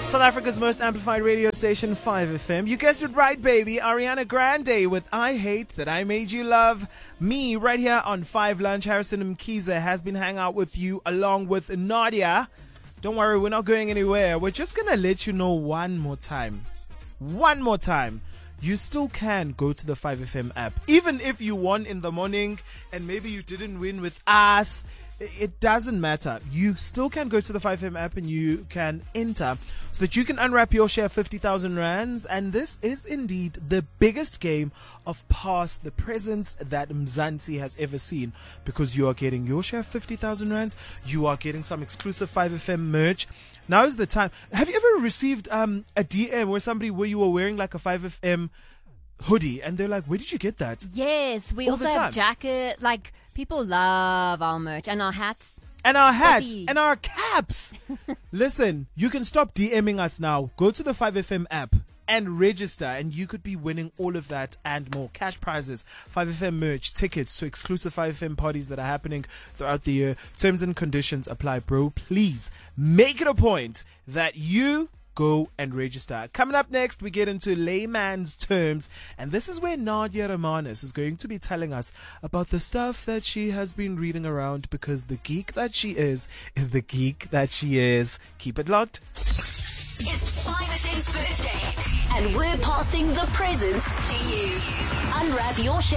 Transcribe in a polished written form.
South Africa's most amplified radio station, 5FM. You guessed it right, baby. Ariana Grande with I Hate That I Made You Love Me right here on 5 Lunch. Harrison Mkhize has been hanging out with you along with Nadia. Don't worry, we're not going anywhere. We're just going to let you know one more time. You still can go to the 5FM app. Even if you won in the morning and maybe you didn't win with us, it doesn't matter. You still can go to the 5FM app and you can enter so that you can unwrap your share of 50,000 rands. And this is indeed the biggest game of past the presents that Mzansi has ever seen, because you are getting your share of 50,000 rands. You are getting some exclusive 5FM merch. Now is the time. Have you ever received a DM where you were wearing like a 5FM hoodie and they're like, where did you get that? Yes, we also have jacket. Like, people love our merch and our hats. And our caps. Listen, you can stop DMing us now. Go to the 5FM app and register, and you could be winning all of that and more. Cash prizes, 5FM merch, tickets to exclusive 5FM parties that are happening throughout the year. Terms and conditions apply, bro. Please make it a point that you go and register. Coming up next, we get into layman's terms, and this is where Nadia Romanes is going to be telling us about the stuff that she has been reading around, because the geek that she is the geek that she is. Keep it locked. It's 5FM's birthday, and we're passing the presents to you. Unwrap your share